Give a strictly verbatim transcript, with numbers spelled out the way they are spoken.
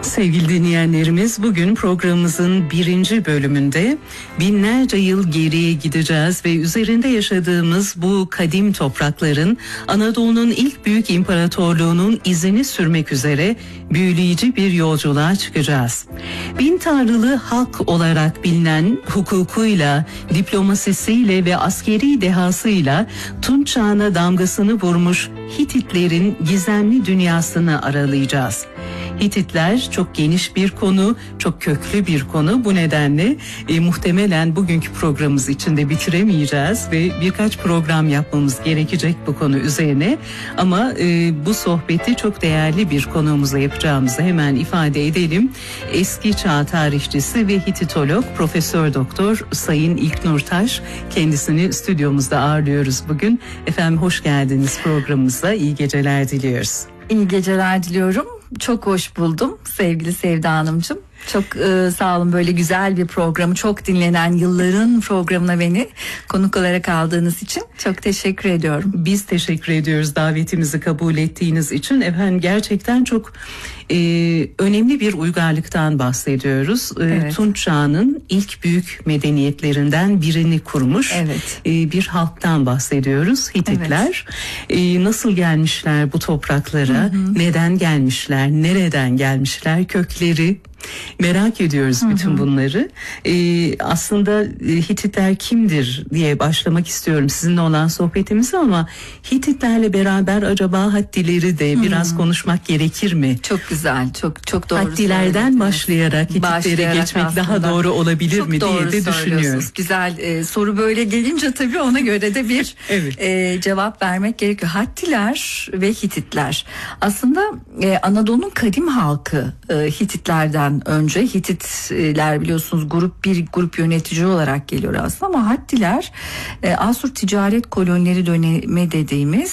Sevgili dinleyenlerimiz, bugün programımızın birinci bölümünde binlerce yıl geriye gideceğiz ve üzerinde yaşadığımız bu kadim toprakların Anadolu'nun ilk büyük imparatorluğunun izini sürmek üzere büyüleyici bir yolculuğa çıkacağız. Bin tanrılı halk olarak bilinen hukukuyla, diplomasisiyle ve askeri dehasıyla Tunç Çağı'na damgasını vurmuş Hititlerin gizemli dünyasını aralayacağız. Hititler çok geniş bir konu, çok köklü bir konu. Bu nedenle e, muhtemelen bugünkü programımız içinde bitiremeyeceğiz ve birkaç program yapmamız gerekecek bu konu üzerine. Ama e, bu sohbeti çok değerli bir konuğumuzla yapacağımızı hemen ifade edelim. Eski çağ tarihçisi ve Hititolog Profesör Doktor Sayın İlknur Taş, kendisini stüdyomuzda ağırlıyoruz bugün. Efendim hoş geldiniz programımıza. İyi geceler diliyoruz. İyi geceler diliyorum. Çok hoş buldum sevgili Sevda Hanımcığım. Çok e, sağ olun, böyle güzel bir programı, çok dinlenen yılların programına beni konuk olarak aldığınız için çok teşekkür ediyorum. Biz teşekkür ediyoruz davetimizi kabul ettiğiniz için. Efendim gerçekten çok e, önemli bir uygarlıktan bahsediyoruz. E, Evet. Tunç Çağı'nın ilk büyük medeniyetlerinden birini kurmuş Evet. e, bir halktan bahsediyoruz. Hititler. E, nasıl gelmişler bu topraklara? Hı hı. Neden gelmişler? Nereden gelmişler? Kökleri. Merak ediyoruz bütün hı hı. bunları. Ee, aslında Hititler kimdir diye başlamak istiyorum sizinle olan sohbetimize, ama Hititlerle beraber acaba Hattileri de hı hı. biraz konuşmak gerekir mi? Çok güzel, çok çok doğru. Hattilerden başlayarak Hititlere geçmek aslında daha doğru olabilir çok mi diye de düşünüyorum. Güzel e, soru böyle gelince tabii ona göre de bir evet. e, cevap vermek gerekiyor. Hattiler ve Hititler aslında e, Anadolu'nun kadim halkı e, Hititlerden önce. Hititler biliyorsunuz grup bir grup yönetici olarak geliyor aslında, ama Hattiler e, Asur ticaret kolonileri dönemi dediğimiz